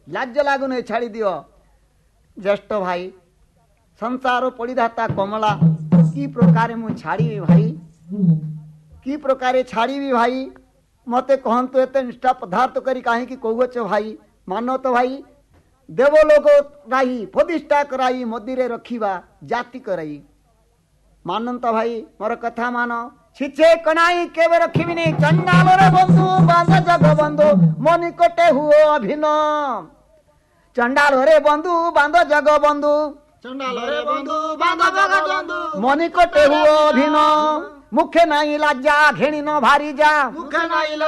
लाज लागुन छाड़ी दियो ज्येष्ठ भाई संसार पड़ीधाता कमला कि प्रकार मु छाड़ी भाई कि प्रकार छाड़ी भाई मते कहतु एत निष्ठा पदार्थ करी कहीं कौच भाई मान तो भाई देवलोक राही प्रतिष्ठा कराई मदिरे रखिबा जाति कराई मानंत भाई मोर कथा मान छिछे कनाई केवे रखिबिनी चंडाल रे बंधु बांध जग बंधु मनि कोटे हुओ अभिन चंडाल रे बंधु बांध जग बंधु चंडाल रे बंधु बांध जग बंधु मनि कोटे हुओ अभिन मुखे नाही लाजा घेणी न भारी जा मुखे नाही